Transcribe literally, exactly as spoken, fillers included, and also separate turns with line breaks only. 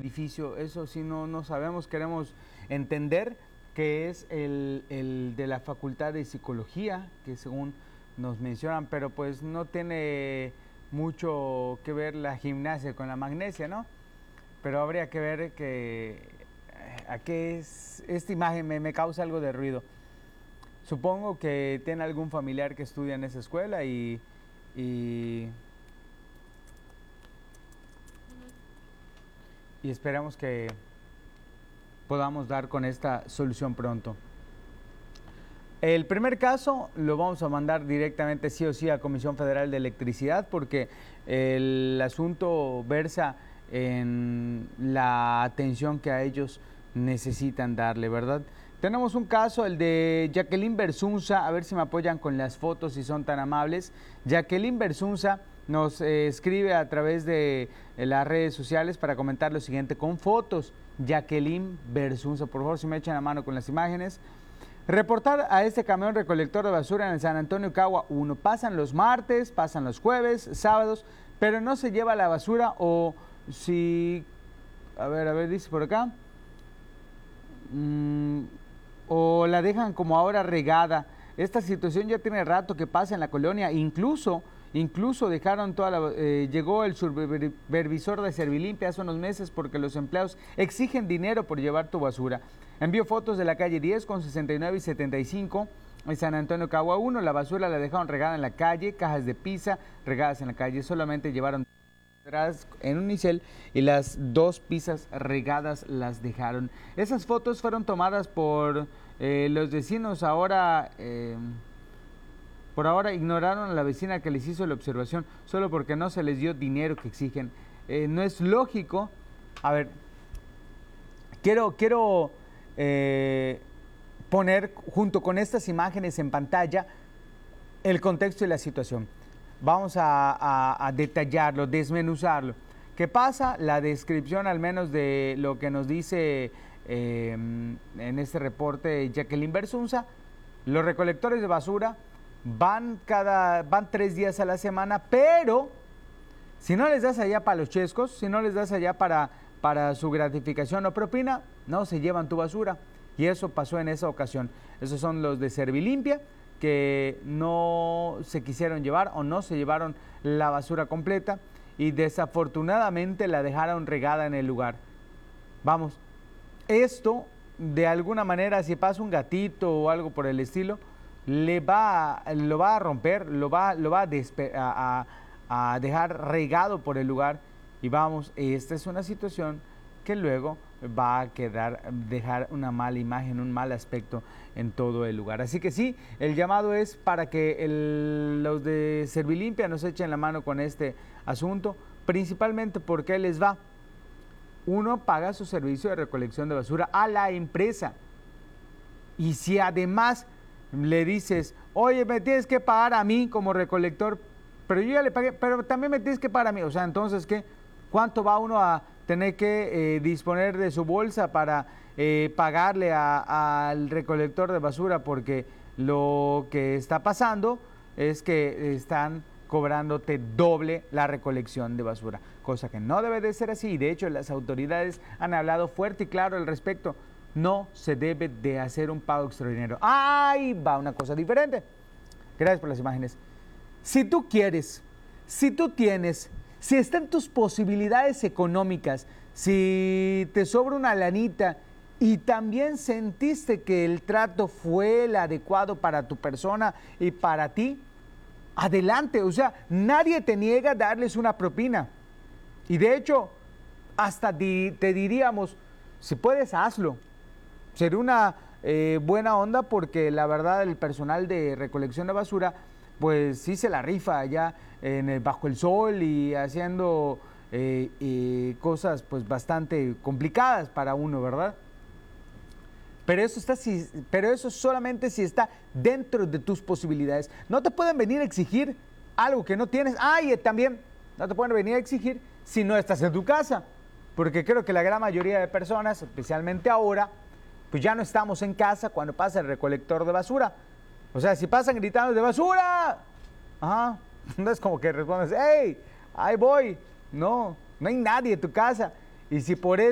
edificio? Eso sí no, no sabemos, queremos entender que es el, el de la Facultad de Psicología, que según nos mencionan, pero pues no tiene mucho que ver la gimnasia con la magnesia, ¿no? Pero habría que ver que a qué es esta imagen, me, me causa algo de ruido. Supongo que tiene algún familiar que estudia en esa escuela y, y, y esperamos que podamos dar con esta solución pronto. El primer caso lo vamos a mandar directamente sí o sí a Comisión Federal de Electricidad porque el asunto versa en la atención que a ellos necesitan darle, ¿verdad? Tenemos un caso, el de Jacqueline Bersunza, a ver si me apoyan con las fotos si son tan amables. Jacqueline Bersunza nos eh, escribe a través de eh, las redes sociales para comentar lo siguiente con fotos. Jacqueline Bersunza, por favor, si me echan la mano con las imágenes. Reportar a este camión recolector de basura en el San Antonio Cagua uno. Pasan los martes, pasan los jueves, sábados, pero no se lleva la basura o si... A ver, a ver, dice por acá. Mm, o la dejan como ahora regada. Esta situación ya tiene rato que pasa en la colonia. Incluso, incluso dejaron toda la... Eh, llegó el supervisor de Servilimpia hace unos meses porque los empleados exigen dinero por llevar tu basura. Envió fotos de la calle diez con sesenta y nueve y setenta y cinco en San Antonio Cagua uno. La basura la dejaron regada en la calle, cajas de pizza regadas en la calle. Solamente llevaron en un unicel y las dos pizzas regadas las dejaron. Esas fotos fueron tomadas por eh, los vecinos. Ahora, eh, por ahora ignoraron a la vecina que les hizo la observación solo porque no se les dio dinero que exigen. Eh, no es lógico. A ver, quiero, quiero eh, poner junto con estas imágenes en pantalla el contexto y la situación. Vamos a, a, a detallarlo, desmenuzarlo. ¿Qué pasa? La descripción al menos de lo que nos dice eh, en este reporte Jacqueline Bersunza. Los recolectores de basura van, cada, van tres días a la semana, pero si no les das allá para los chescos, si no les das allá para, para su gratificación o propina, no se llevan tu basura. Y eso pasó en esa ocasión. Esos son los de Servilimpia, que no se quisieron llevar o no se llevaron la basura completa y desafortunadamente la dejaron regada en el lugar. Vamos, esto de alguna manera si pasa un gatito o algo por el estilo, le va a, lo va a romper, lo va, lo va a, a, a dejar regado por el lugar y vamos, esta es una situación que luego va a quedar, dejar una mala imagen, un mal aspecto en todo el lugar. Así que sí, el llamado es para que el, los de Servilimpia nos echen la mano con este asunto, principalmente porque les va. Uno paga su servicio de recolección de basura a la empresa. Y si además le dices, oye, me tienes que pagar a mí como recolector, pero yo ya le pagué, pero también me tienes que pagar a mí. O sea, entonces, ¿qué? ¿Cuánto va uno a tener que eh, disponer de su bolsa para eh, pagarle al recolector de basura? Porque lo que está pasando es que están cobrándote doble la recolección de basura, cosa que no debe de ser así. Y de hecho las autoridades han hablado fuerte y claro al respecto. No se debe de hacer un pago extraordinario. ¡Ahí va una cosa diferente! Gracias por las imágenes. Si tú quieres, si tú tienes, si están tus posibilidades económicas, si te sobra una lanita y también sentiste que el trato fue el adecuado para tu persona y para ti, adelante. O sea, nadie te niega a darles una propina. Y de hecho, hasta di, te diríamos, si puedes, hazlo. Sería una eh, buena onda porque la verdad el personal de recolección de basura pues sí se la rifa allá en el, bajo el sol y haciendo eh, eh, cosas pues bastante complicadas para uno, ¿verdad? Pero eso, está, si, pero eso solamente si está dentro de tus posibilidades. No te pueden venir a exigir algo que no tienes. Ah, y también no te pueden venir a exigir si no estás en tu casa. Porque creo que la gran mayoría de personas, especialmente ahora, pues ya no estamos en casa cuando pasa el recolector de basura. O sea, si pasan gritando de basura, ajá, no es como que respondes, hey, ahí voy. No, no hay nadie en tu casa. Y si por eso